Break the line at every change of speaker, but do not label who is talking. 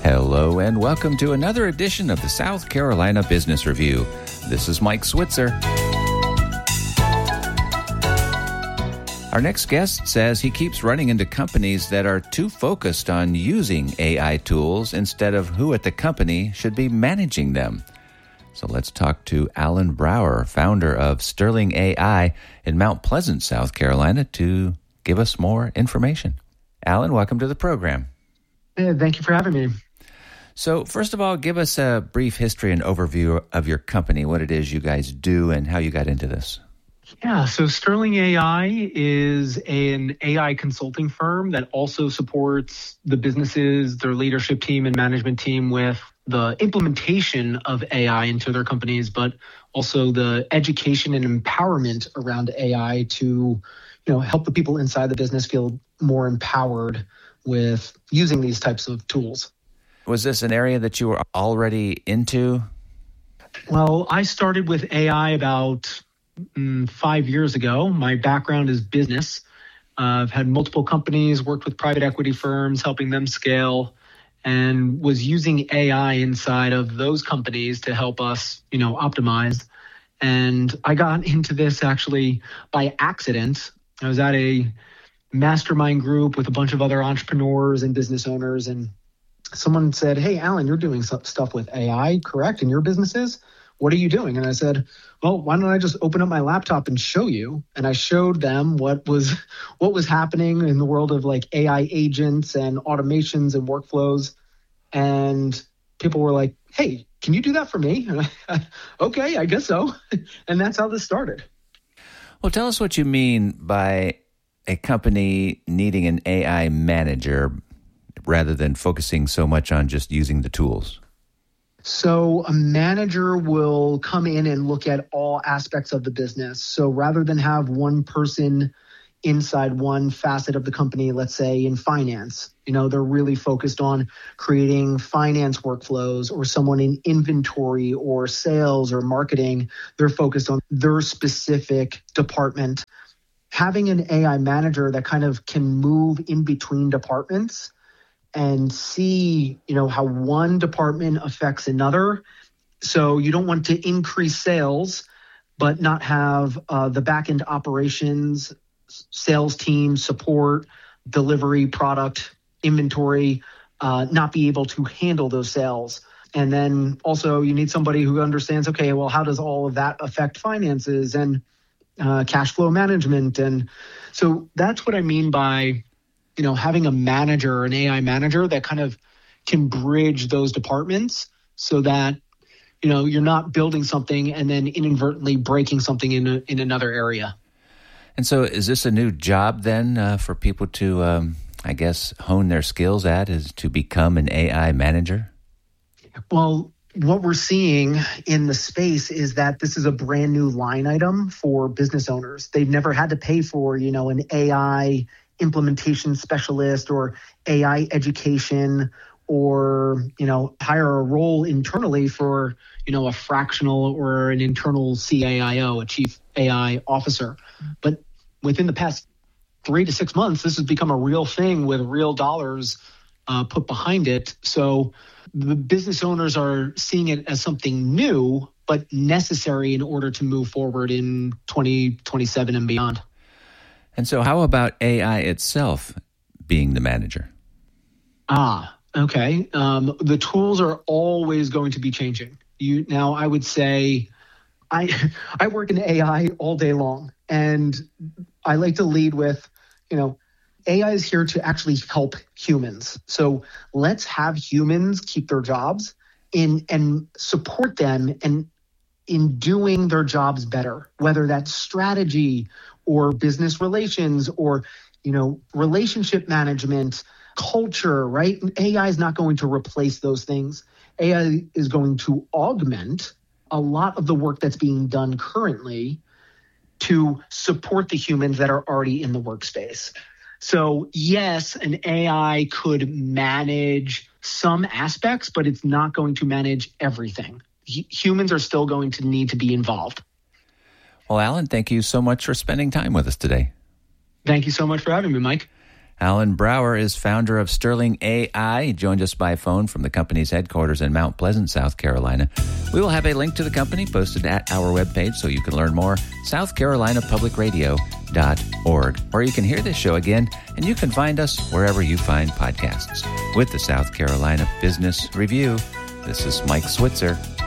Hello and welcome to another edition of the South Carolina Business Review. This is Mike Switzer. Our next guest says he keeps running into companies that are too focused on using AI tools instead of who at the company should be managing them. So let's talk to Alan Brower, founder of Sterling AI in Mount Pleasant, South Carolina, to give us more information. Alan, welcome to the program.
Yeah, thank you for having me.
So first of all, give us a brief history and overview of your company, what it is you guys do and how you got into this.
Yeah, so Sterling AI is an AI consulting firm that also supports the businesses, their leadership team and management team with the implementation of AI into their companies, but also the education and empowerment around AI to, help the people inside the business feel more empowered with using these types of tools.
Was this an area that you were already into?
Well, I started with AI about 5 years ago. My background is business. I've had multiple companies, worked with private equity firms, helping them scale, and was using AI inside of those companies to help us, optimize. And I got into this actually by accident. I was at a mastermind group with a bunch of other entrepreneurs and business owners, and someone said, "Hey, Alan, you're doing stuff with AI, correct, in your businesses? What are you doing?" And I said, "Well, why don't I just open up my laptop and show you?" And I showed them what was happening in the world of like AI agents and automations and workflows. And people were like, "Hey, can you do that for me?" And okay, I guess so. And that's how this started.
Well, tell us what you mean by a company needing an AI manager rather than focusing so much on just using the tools.
So a manager will come in and look at all aspects of the business. So rather than have one person inside one facet of the company, let's say in finance, they're really focused on creating finance workflows, or someone in inventory or sales or marketing, they're focused on their specific department. Having an AI manager that kind of can move in between departments and see, how one department affects another. So you don't want to increase sales, but not have the back-end operations, sales team, support, delivery, product, inventory, not be able to handle those sales. And then also you need somebody who understands, okay, well, how does all of that affect finances and cash flow management? And so that's what I mean by having a manager, an AI manager that kind of can bridge those departments so that, you're not building something and then inadvertently breaking something in another area.
And so is this a new job then for people to, hone their skills at, is to become an AI manager?
Well, what we're seeing in the space is that this is a brand new line item for business owners. They've never had to pay for, an AI implementation specialist or AI education, or, hire a role internally for, a fractional or an internal CAIO, a chief AI officer. But within the past 3 to 6 months, this has become a real thing with real dollars put behind it. So the business owners are seeing it as something new, but necessary in order to move forward in 2027 and beyond.
And so how about AI itself being the manager?
Okay. The tools are always going to be changing. Now, I would say I work in AI all day long, and I like to lead with, AI is here to actually help humans. So let's have humans keep their jobs and support them in doing their jobs better, whether that's strategy or business relations or, relationship management, culture, right? AI is not going to replace those things. AI is going to augment a lot of the work that's being done currently to support the humans that are already in the workspace. So yes, an AI could manage some aspects, but it's not going to manage everything. Humans are still going to need to be involved.
Well, Alan, thank you so much for spending time with us today.
Thank you so much for having me, Mike.
Alan Brower is founder of Sterling AI. He joined us by phone from the company's headquarters in Mount Pleasant, South Carolina. We will have a link to the company posted at our webpage so you can learn more, southcarolinapublicradio.org. Or you can hear this show again, and you can find us wherever you find podcasts. With the South Carolina Business Review, this is Mike Switzer.